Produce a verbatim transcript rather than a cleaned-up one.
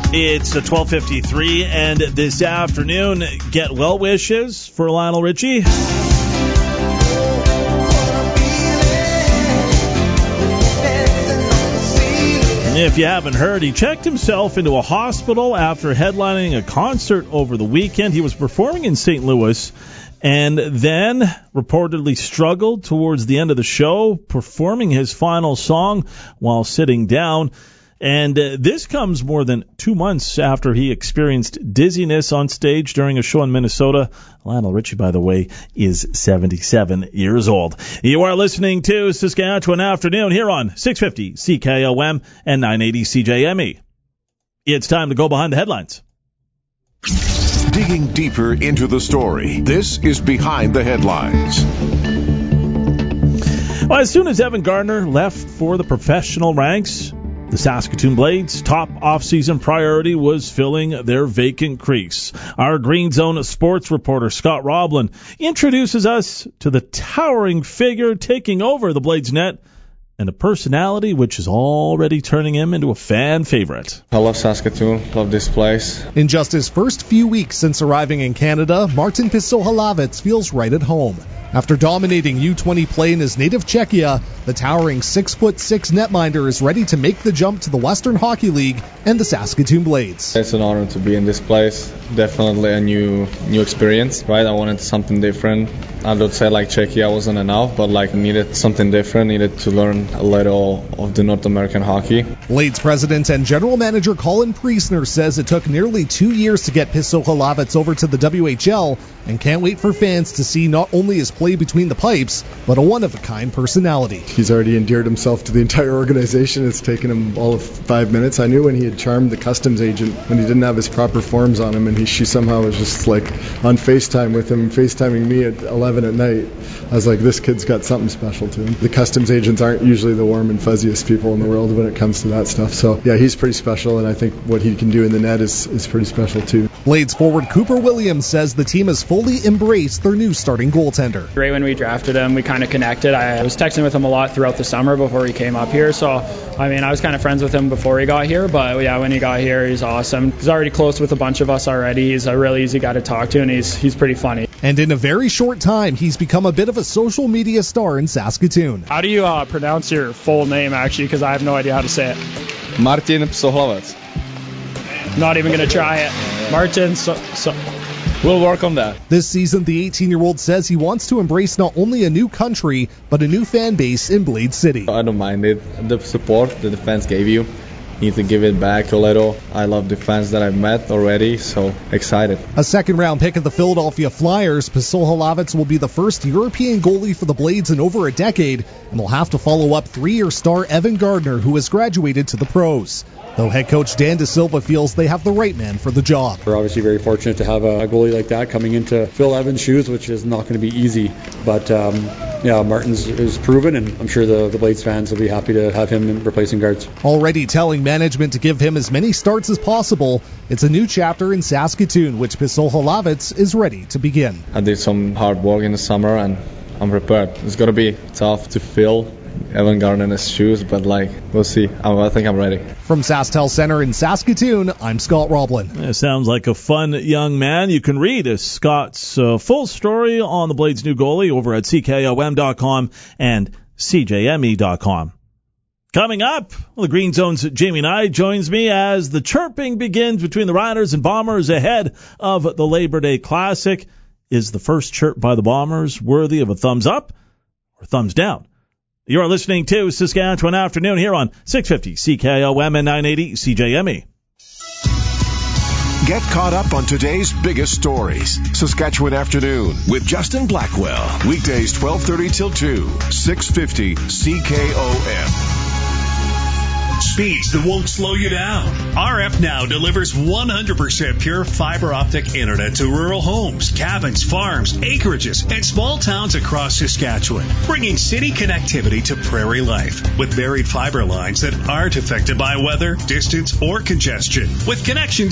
It's twelve fifty-three, and this afternoon, get well wishes for Lionel Richie. If you haven't heard, he checked himself into a hospital after headlining a concert over the weekend. He was performing in Saint Louis and then reportedly struggled towards the end of the show, performing his final song while sitting down. And uh, this comes more than two months after he experienced dizziness on stage during a show in Minnesota. Lionel Richie, by the way, is seventy-seven years old. You are listening to Saskatchewan Afternoon here on six fifty C K O M and nine eighty C J M E. It's time to go behind the headlines. Digging deeper into the story, this is Behind the Headlines. Well, as soon as Evan Gardner left for the professional ranks, the Saskatoon Blades' top off-season priority was filling their vacant crease. Our Green Zone sports reporter, Scott Roblin, introduces us to the towering figure taking over the Blades' net and a personality which is already turning him into a fan favorite. I love Saskatoon, love this place. In just his first few weeks since arriving in Canada, Martin Pisohalavets feels right at home. After dominating U twenty play in his native Czechia, the towering six foot six netminder is ready to make the jump to the Western Hockey League and the Saskatoon Blades. It's an honor to be in this place. Definitely a new new experience, right? I wanted something different. I would say like Czechia wasn't enough, but like needed something different, needed to learn a little of the North American hockey. Blades president and general manager Colin Priestner says it took nearly two years to get Pisohalavets over to the W H L and can't wait for fans to see not only his play between the pipes, but a one-of-a-kind personality. He's already endeared himself to the entire organization. It's taken him all of five minutes. I knew when he had charmed the customs agent, when he didn't have his proper forms on him, and he, she somehow was just like on FaceTime with him, FaceTiming me at eleven at night. I was like, this kid's got something special to him. The customs agents aren't usually the warm and fuzziest people in the world when it comes to that stuff. So, yeah, he's pretty special, and I think what he can do in the net is, is pretty special, too. Blades forward Cooper Williams says the team has fully embraced their new starting goaltender. Right when we drafted him, we kind of connected. I was texting with him a lot throughout the summer before he came up here. So, I mean, I was kind of friends with him before he got here. But, yeah, when he got here, he's awesome. He's already close with a bunch of us already. He's a really easy guy to talk to, and he's he's pretty funny. And in a very short time, he's become a bit of a social media star in Saskatoon. How do you uh, pronounce your full name, actually? Because I have no idea how to say it. Martin Pisohalavets. Not even going to try it. Martin, so, so. We'll work on that. This season, the eighteen-year-old says he wants to embrace not only a new country, but a new fan base in Blade City. I don't mind it. The support that the fans gave you, you need to give it back a little. I love the fans that I've met already, so excited. A second-round pick of the Philadelphia Flyers, Pisohalavets will be the first European goalie for the Blades in over a decade, and will have to follow up three-year star Evan Gardner, who has graduated to the pros. Though head coach Dan De Silva feels they have the right man for the job. We're obviously very fortunate to have a goalie like that coming into Phil Evans' shoes, which is not going to be easy. But, um, yeah, Martin's is proven, and I'm sure the, the Blades fans will be happy to have him replacing guards. Already telling management to give him as many starts as possible, it's a new chapter in Saskatoon, which Pisohalavets is ready to begin. I did some hard work in the summer, and I'm prepared. It's going to be tough to fill Evan Gardner's shoes, but like we'll see. I think I'm ready. From SaskTel Center in Saskatoon, I'm Scott Roblin. It sounds like a fun young man. You can read Scott's uh, full story on the Blades' new goalie over at C K O M dot com and C J M E dot com. Coming up, well, the Green Zone's Jamie Nye joins me as the chirping begins between the Riders and Bombers ahead of the Labor Day Classic. Is the first chirp by the Bombers worthy of a thumbs up or thumbs down? You're listening to Saskatchewan Afternoon here on six fifty C K O M and nine eighty C J M E. Get caught up on today's biggest stories. Saskatchewan Afternoon with Justin Blackwell. Weekdays twelve thirty till two, six fifty C K O M. Speeds that won't slow you down. R F Now delivers one hundred percent pure fiber optic internet to rural homes, cabins, farms, acreages, and small towns across Saskatchewan, bringing city connectivity to prairie life with varied fiber lines that aren't affected by weather, distance, or congestion. With connections